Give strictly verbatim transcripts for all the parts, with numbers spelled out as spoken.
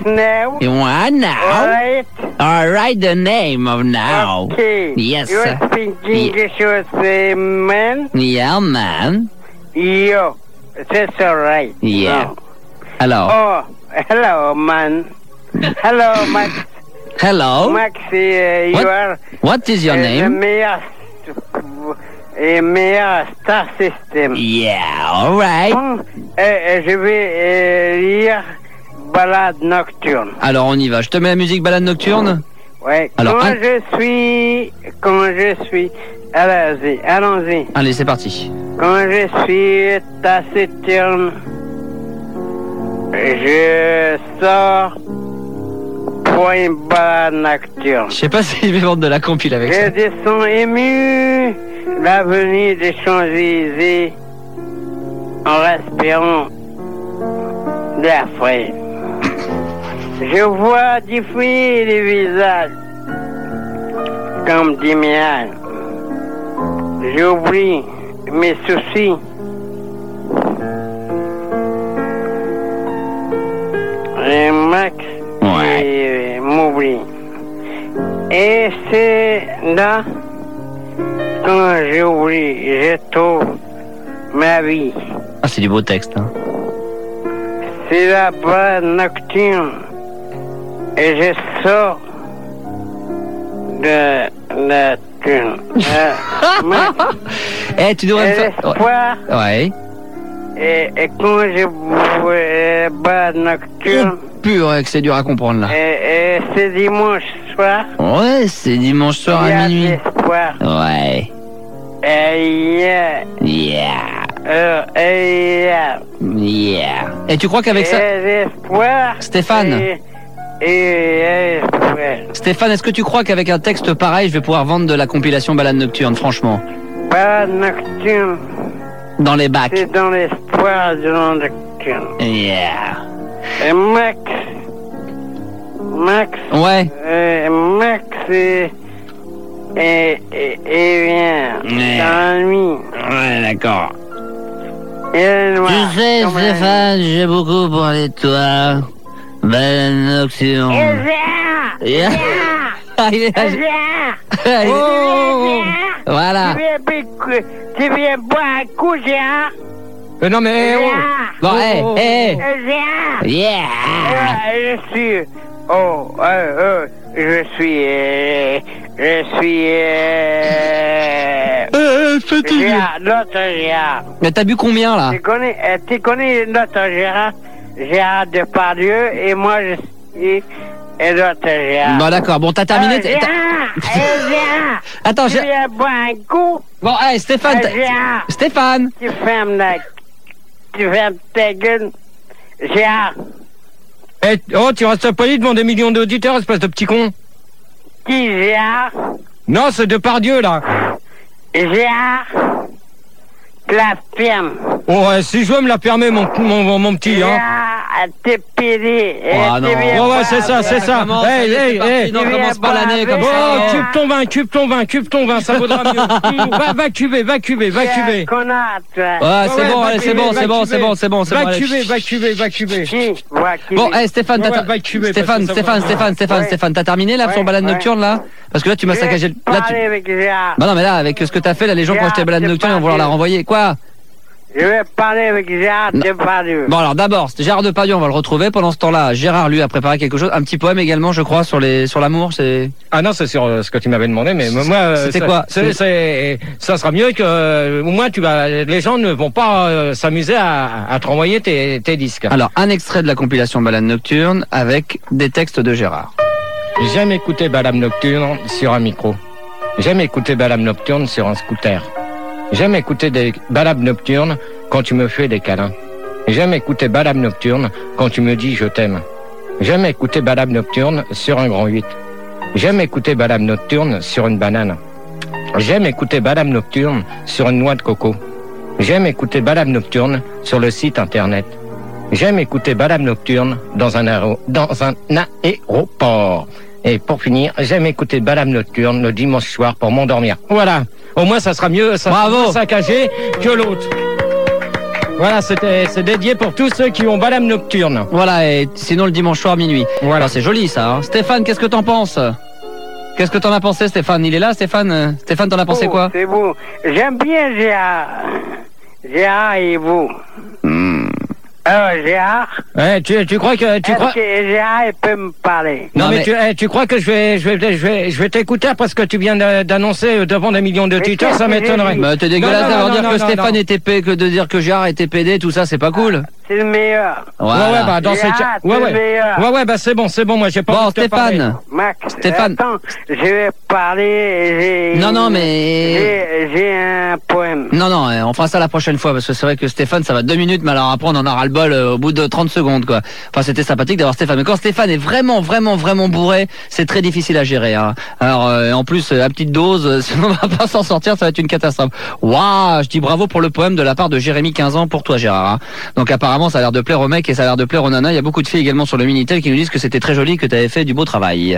now? You want now? Alright. Alright, the name of now. Okay. Yes, You sir. speak English with the man? Yeah, man. Yo. That's alright. Yeah. No. Hello. Oh, hello, man. Hello, Max. Hello. Max, uh, you What? are What is your uh, the name? meilleur, euh, meilleur star system. Yeah, alright. Bon, euh, je vais euh, lire Balade nocturne. Alors on y va. Je te mets la musique balade nocturne. Ouais. Alors, quand un- je suis, quand je suis, allons-y, allons-y. Allez, c'est parti. Quand je suis taciturne, je sors pour une balade nocturne. Je sais pas si je vais vendre de la compile avec Je ça. descends ému l'avenue des Champs-Élysées en respirant l'air frais. Je vois défiler les visages comme des miels. J'oublie mes soucis. Et Max Ouais. et, euh, m'oublie. Et c'est là, quand j'oublie, je trouve ma vie. Ah, c'est du beau texte. Hein. C'est la balade nocturne. Et je sors de la thune. Euh, Max, Eh, tu devrais me et faire... l'espoir, Ouais. et, et quand je vois la balade nocturne, Purée, que c'est dur à comprendre là. et, et c'est dimanche soir, Ouais, c'est dimanche soir il y à a de minuit. l'espoir. Ouais. Et il y a, Yeah. euh, et il y a, Yeah. Et tu crois qu'avec ça... et l'espoir. Stéphane. Et, et l'espoir. Stéphane, est-ce que tu crois qu'avec un texte pareil, je vais pouvoir vendre de la compilation balade nocturne, franchement? Balade nocturne, Dans les bacs. c'est dans l'espoir de la nocturne. Yeah. Et Max, Max, Ouais. euh, Max, et, et, et, et vient Ouais. dans la nuit. Ouais, d'accord. Et le noir, Tu sais, comme la nuit. Stéphane, j'ai beaucoup parlé de toi. Balade nocturne. Et viens, Yeah. Ah, il est là. et viens, Il est- oh. Voilà. Tu viens, pique- tu viens boire un coup, viens. Euh, non mais... oh. Viens. Bon, hé, Oh, hé. Et viens. Yeah. Euh, je suis. Oh, euh, euh, je suis. Euh, je suis. Euh, Euh, fatigué. Gérard, notre Gérard. Mais t'as bu combien là? Tu connais, euh, tu connais notre Gérard, Gérard Depardieu, et moi je suis. Et notre Gérard. Bon, d'accord. Bon, t'as terminé. Euh, t'as- viens, t'as- eh, viens. Attends, Tu j'ai- viens boire un coup. Bon, hey, Stéphane. Eh, t'as- viens. Stéphane. Tu fermes la. Tu fermes ta gueule. Gérard. Eh, oh, tu restes poli devant des millions d'auditeurs, espèce de petit con. Qui Gérard? Non, c'est Depardieu, là. Gérard. La ferme. Oh, ouais, si je veux me la permettre, mon, mon, mon, mon petit, hein. Gérard, t'es pédé. Oh, non. Oh, ouais, c'est ça, c'est ça. Commence, Hey, ça y est, hey, c'est parti. hey. Non, Tu commence viens pas l'année boire comme un ça. Oh, verre. cube ton vin, cube ton vin, cube ton vin, ça vaudra mieux. Va, va cuver, va cuver, va cuver. Connard, toi. Ouais, c'est Ouais, bon, va allez, c'est cuver, bon, va c'est bon, cuver. c'est bon, c'est bon, c'est bon. Va allez. cuver, va cuver, va cuver. Qui? Va, qui? Bon, hey, Stéphane, Ouais, t'as ouais, va cuver, Stéphane, parce que ça Stéphane, va- Stéphane, Stéphane, Ouais. Stéphane, t'as terminé là Ouais, sur balade ouais. nocturne là? Parce que là tu m'as Je vais saccagé. le- Là, tu... parler avec Gérard. Bah non, mais là avec ce que t'as fait, là les gens qui ont acheté balade Gérard, nocturne ils vont vouloir la Depardieu. renvoyer. Quoi? Je vais parler avec Gérard Non. Depardieu. Bon alors d'abord, c'était Gérard Depardieu, on va le retrouver. Pendant ce temps-là, Gérard lui a préparé quelque chose, un petit poème également, je crois, sur les sur l'amour. C'est Ah non, c'est sur euh, ce que tu m'avais demandé, mais moi, euh, C'était ça- quoi? c'est, c'est, Ça sera mieux que, euh, au moins, tu vas, les gens ne vont pas euh, s'amuser à, à te renvoyer tes, tes disques. alors un extrait de la compilation balade nocturne avec des textes de Gérard. J'aime écouter Balade Nocturne sur un micro. J'aime écouter Balade Nocturne sur un scooter. J'aime écouter des balades nocturnes quand tu me fais des câlins. J'aime écouter Balade Nocturne quand tu me dis je t'aime. J'aime écouter Balade Nocturne sur un grand huit. J'aime écouter Balade Nocturne sur une banane. J'aime écouter Balade Nocturne sur une noix de coco. J'aime écouter Balade Nocturne sur le site internet. J'aime écouter Balade Nocturne dans un, aéro, dans un aéroport. Et pour finir, j'aime écouter Balade Nocturne le dimanche soir pour m'endormir. Voilà. Au moins, ça sera mieux, ça Bravo. sera mieux saccagé que l'autre. Voilà, c'était, c'est dédié pour tous ceux qui ont balade nocturne. Voilà, et sinon le dimanche soir minuit. Voilà. Alors, c'est joli ça. Hein. Stéphane, qu'est-ce que t'en penses? Qu'est-ce que t'en as pensé, Stéphane? Il est là, Stéphane? Stéphane, t'en as pensé Oh, quoi? C'est beau. J'aime bien Gérard. Gérard et vous. Hmm. Alors, Gérard, Ouais, tu, tu crois que tu est-ce crois que Gérard il peut me parler? Non, Non, mais, mais- Tu, eh, tu crois que je vais je vais je vais je vais t'écouter parce que tu viens de- d'annoncer devant des millions de Mais auditeurs, ça qu'est-ce que j'ai m'étonnerait. dit? Bah, t'es dégueulasse Non, non, d'avoir non, dire non, que non, Stéphane non. était P, que de dire que Gérard était P D, tout ça, c'est pas cool. C'est le meilleur. Voilà. Ouais ouais bah dans ces Gérard, cas- c'est ouais le ouais. meilleur. Ouais ouais bah c'est bon, c'est bon, moi j'ai pas Bon, envie de te parler. Stéphane. Max, Stéphane. attends, je vais parler. J'ai, Non, non, mais- J'ai, j'ai un poème. Non, non, euh, on fera ça la prochaine fois, parce que c'est vrai que Stéphane, ça va deux minutes, mais alors après, on en aura le bol euh, au bout de trente secondes, quoi. Enfin, c'était sympathique d'avoir Stéphane. Mais quand Stéphane est vraiment, vraiment, vraiment bourré, c'est très difficile à gérer, hein. Alors, euh, en plus, euh, à petite dose, euh, sinon on va pas s'en sortir, ça va être une catastrophe. Waouh, je dis bravo pour le poème de la part de Jérémy, quinze ans, pour toi, Gérard, hein. Donc, apparemment, ça a l'air de plaire aux mecs et ça a l'air de plaire aux nanas. Il y a beaucoup de filles également sur le Minitel qui nous disent que c'était très joli, que tu avais fait du beau travail.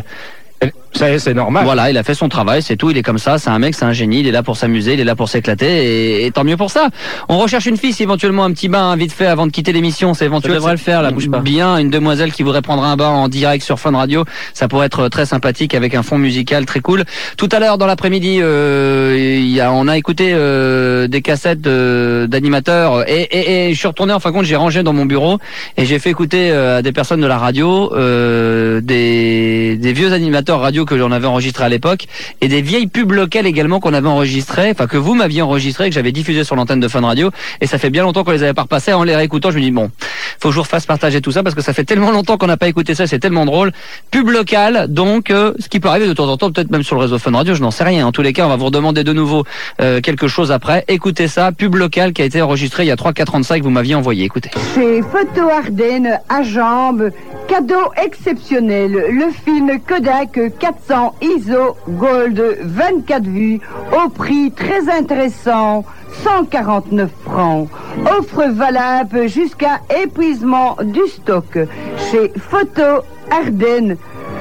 Ça y est, c'est normal. Voilà, il a fait son travail, c'est tout, il est comme ça, c'est un mec, c'est un génie, il est là pour s'amuser, il est là pour s'éclater, et, et tant mieux pour ça. On recherche une fille, si éventuellement un petit bain hein, vite fait avant de quitter l'émission, c'est éventuel. Ça devrait le faire, là, bouge pas. Bien, une demoiselle qui voudrait prendre un bain en direct sur Fun Radio, ça pourrait être très sympathique avec un fond musical très cool. Tout à l'heure dans l'après-midi, euh, il y a, on a écouté euh, des cassettes de- d'animateurs, et, et, et je suis retourné, en fin de compte, j'ai rangé dans mon bureau, et j'ai fait écouter euh, à des personnes de la radio, euh, des, des vieux animateurs radio que j'en avais enregistrés à l'époque, et des vieilles pubs locales également qu'on avait enregistrées, enfin que vous m'aviez enregistrées, que j'avais diffusées sur l'antenne de Fun Radio, et ça fait bien longtemps qu'on les avait pas repassées. En les réécoutant, je me dis bon, faut que je vous refasse partager tout ça parce que ça fait tellement longtemps qu'on n'a pas écouté ça, c'est tellement drôle. Pub locale, donc euh, ce qui peut arriver de temps en temps, peut-être même sur le réseau Fun Radio, je n'en sais rien. En tous les cas, on va vous redemander de nouveau euh, quelque chose après. Écoutez ça, pub locale qui a été enregistrée il y a trois quatre ans de ça et que vous m'aviez envoyé. Écoutez. Chez Photo Ardennes à Jambes, cadeau exceptionnel, le film Kodak quatre cents I S O Gold vingt-quatre vues au prix très intéressant, cent quarante-neuf francs. Offre valable jusqu'à épuisement du stock chez Photo Ardennes,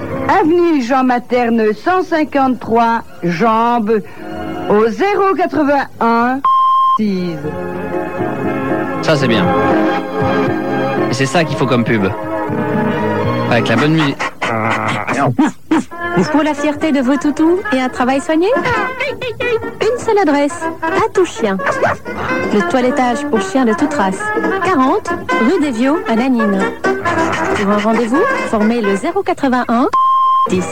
avenue Jean Materne cent cinquante-trois, Jambes, au zéro quatre-vingt-un six. Ça c'est bien. Et c'est ça qu'il faut comme pub. Avec la bonne musique. Pour la fierté de vos toutous et un travail soigné, une seule adresse, à tout chien. Le toilettage pour chiens de toute race. quarante, rue des Viaux à Nanine. Pour un rendez-vous, formez le zéro quatre-vingt-un dix.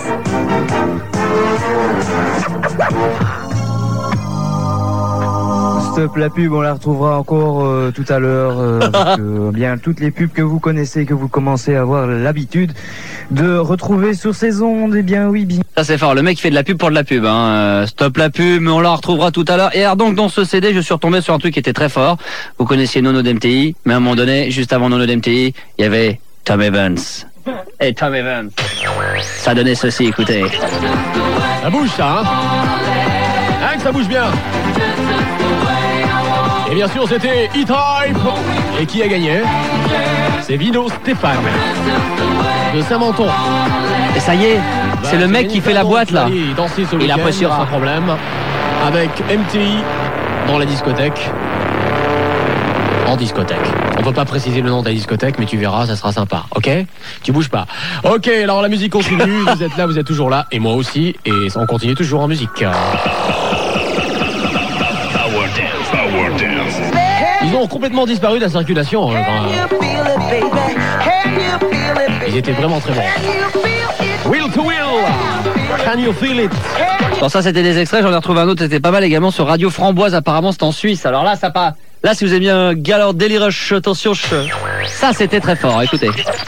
Stop la pub, on la retrouvera encore euh, tout à l'heure. Euh, avec, euh, bien toutes les pubs que vous connaissez, que vous commencez à avoir l'habitude de retrouver sur ces ondes. Eh bien oui, bien. Ça c'est fort, le mec fait de la pub pour de la pub, hein. Euh, stop la pub, mais on la retrouvera tout à l'heure. Et alors donc dans ce C D, je suis retombé sur un truc qui était très fort. Vous connaissiez Nono d'M T I, mais à un moment donné, juste avant Nono d'M T I, il y avait Tom Evans. Et Tom Evans, ça donnait ceci, écoutez. Ça bouge ça, hein Hein que ça bouge bien. Et bien sûr c'était E-Type. Et qui a gagné? C'est Vino Stéphane de Saint-Menton. Et ça y est, c'est le mec qui fait la boîte là. Il danser ce Il week-end appréciera. sans problème avec M T I dans la discothèque. En discothèque. On peut pas préciser le nom de la discothèque, mais tu verras, ça sera sympa, ok? Tu bouges pas. Ok, alors la musique continue, vous êtes là, vous êtes toujours là, et moi aussi, et on continue toujours en musique. Ils ont complètement disparu de la circulation. hein, quand même. Ils étaient vraiment très bons. Will to Will, Can You Feel It? Bon, ça c'était des extraits, j'en ai retrouvé un autre, c'était pas mal également sur Radio Framboise, apparemment c'est en Suisse. Alors là, ça pas. Là, si vous aimez bien Galore Daily Rush, attention, je... ça c'était très fort, écoutez.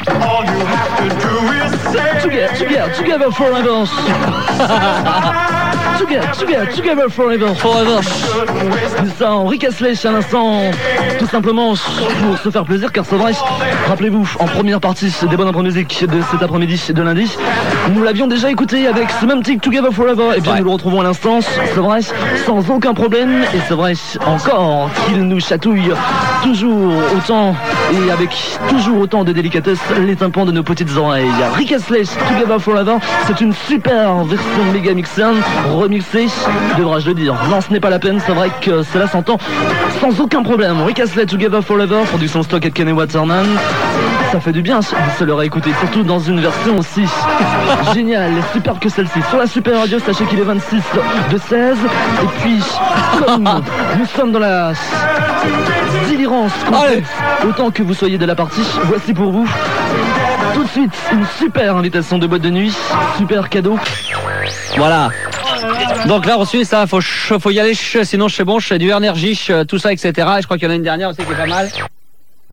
Together, together, together forever. Together, together, together forever. Forever. Ça, Henri Casselet, à l'instant, tout simplement pour se faire plaisir, car c'est vrai, rappelez-vous, en première partie des bonnes après-musiques de cet après-midi de lundi, nous l'avions déjà écouté avec ce même titre Together Forever, et bien ouais. Nous le retrouvons à l'instant, c'est vrai, sans aucun problème, et c'est vrai encore qu'il nous chatouille toujours autant et avec toujours autant de délicatesse les tympans de nos petites oreilles. Rick Astley, Together Forever, c'est une super version méga mixée, remixée, devrais-je le dire. Non, ce n'est pas la peine, c'est vrai que cela s'entend sans aucun problème. Rick Astley, Together Forever, production stock et Kenny Waterman. Ça fait du bien de se le réécouter, surtout dans une version aussi géniale et superbe que celle-ci. Sur la Super Radio, sachez qu'il est vingt-six de seize. Et puis, comme nous sommes dans la délirance complète, autant que vous soyez de la partie, voici pour vous tout de suite une super invitation de boîte de nuit, super cadeau. Voilà. Donc là, on suit ça, faut, faut y aller, sinon c'est bon, je fais du énergie, tout ça, et cetera. Et je crois qu'il y en a une dernière aussi qui est pas mal.